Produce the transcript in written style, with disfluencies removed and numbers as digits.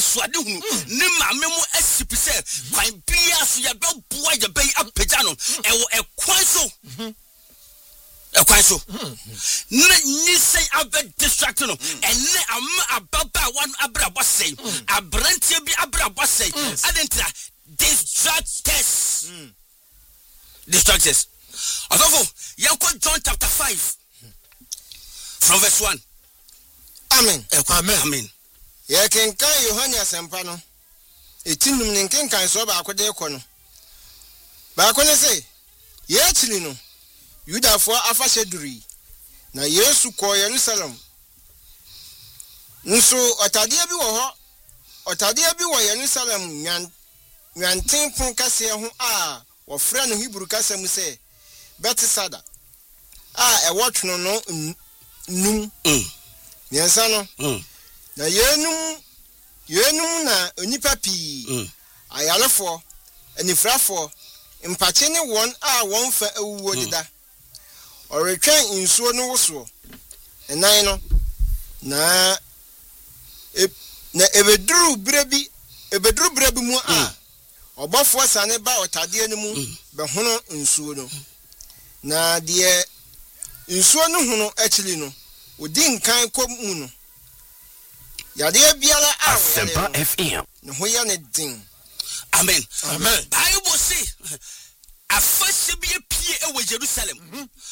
anisoade hunu ne maame mu asipi se kwan bia so ya beboa ya bɛyi apagya no ɛwɔ ɛkwan so na nyisɛn abɛ distract no ɛne ama ababa one abra bɔsɛn abrantie bi abra bɔsɛn adentra distractors Adolfo yanko John chapter 5 from verse 1 Amen. Amen. Ye kenkan Yohane asempa no etinum ne kenkan so ba akode ekɔ no ba akone se ye chili no Yudafo afahye duri na Yesu kɔ Jerusalem nso otade bi wɔ Jerusalem nyanten pon kase ho a wɔfrɛ no Hebrew kase mu se Bethesda a ɛwɔ twono no num Miensa no na yenum na onipa pii ayalefo anifrafo mpache ne won a won fa awuwo dida oretwan nsuo no woso enan no na ebeduru brebi mu a obofo sane ba otade ne mu behono nsuo no na de nsuo no hono akili no odi nkan komu no yade biala a Asempa FM no ho ya ne din. Amen. Bible say afashe bi pie e wo Jerusalem